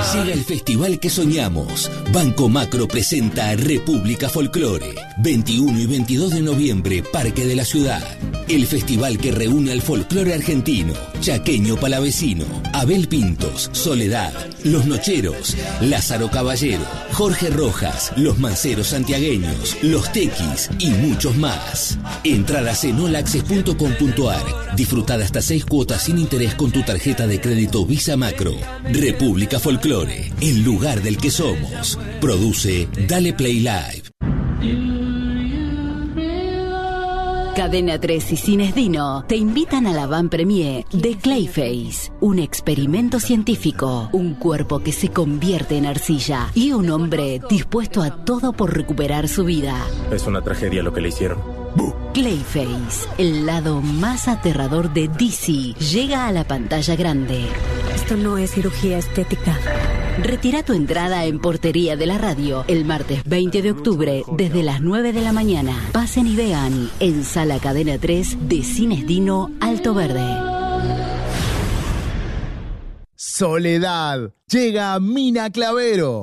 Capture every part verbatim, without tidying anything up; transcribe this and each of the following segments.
Llega el festival que soñamos. Banco Macro presenta República Folclore. veintiuno y veintidós de noviembre, Parque de la Ciudad. El festival que reúne al folclore argentino, chaqueño palavecino, Abel Pintos, Soledad, Los Nocheros, Lázaro Caballero, Jorge Rojas, Los Manceros Santiagueños, Los Tequis y muchos más. Entradas en olaccess punto com punto ar. Disfrutad hasta seis cuotas sin interés con tu tarjeta de crédito Visa Macro. República Folclore, el lugar del que somos. Produce Dale Play Live. Cadena tres y Cines Dino te invitan a la van premier de Clayface, un experimento científico, un cuerpo que se convierte en arcilla y un hombre dispuesto a todo por recuperar su vida. Es una tragedia lo que le hicieron. Clayface, el lado más aterrador de D C, llega a la pantalla grande. Esto no es cirugía estética. Retira tu entrada en Portería de la Radio el martes veinte de octubre desde las nueve de la mañana. Pasen y vean en Sala Cadena tres de Cines Dino Alto Verde. Soledad. Llega Mina Clavero.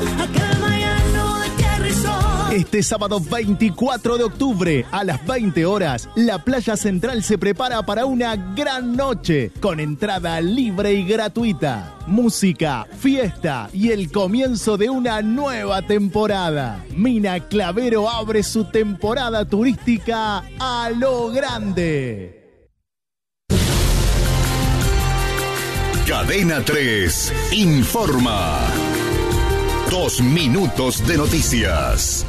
Este sábado veinticuatro de octubre a las veinte horas, la Playa Central se prepara para una gran noche con entrada libre y gratuita, música, fiesta y el comienzo de una nueva temporada. Mina Clavero abre su temporada turística a lo grande. Cadena tres informa. Dos minutos de noticias.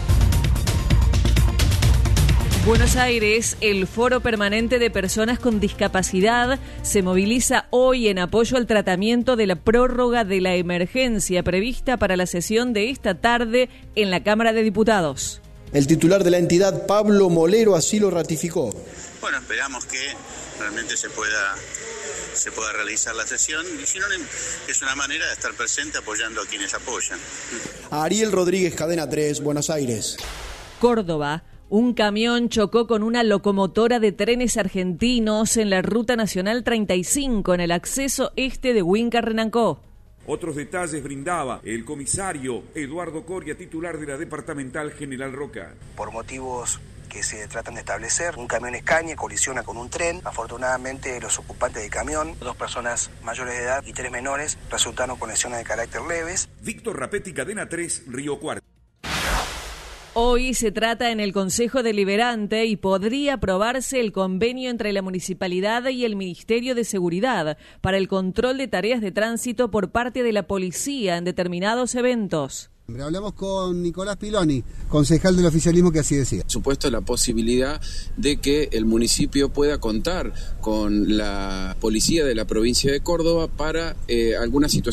Buenos Aires, el Foro Permanente de Personas con Discapacidad se moviliza hoy en apoyo al tratamiento de la prórroga de la emergencia prevista para la sesión de esta tarde en la Cámara de Diputados. El titular de la entidad, Pablo Molero, así lo ratificó. Bueno, esperamos que realmente se pueda, se pueda realizar la sesión y si no, es una manera de estar presente apoyando a quienes apoyan. Ariel Rodríguez, Cadena tres, Buenos Aires. Córdoba. Un camión chocó con una locomotora de trenes argentinos en la Ruta Nacional treinta y cinco en el acceso este de Huinca-Renancó. Otros detalles brindaba el comisario Eduardo Coria, titular de la Departamental General Roca. Por motivos que se tratan de establecer, un camión Escaña colisiona con un tren. Afortunadamente, los ocupantes del camión, dos personas mayores de edad y tres menores, resultaron con lesiones de carácter leves. Víctor Rapetti, Cadena tres, Río Cuarto. Hoy se trata en el Consejo Deliberante y podría aprobarse el convenio entre la Municipalidad y el Ministerio de Seguridad para el control de tareas de tránsito por parte de la policía en determinados eventos. Hablamos con Nicolás Piloni, concejal del oficialismo, que así decía. Supuesto la posibilidad de que el municipio pueda contar con la policía de la provincia de Córdoba para eh, alguna situación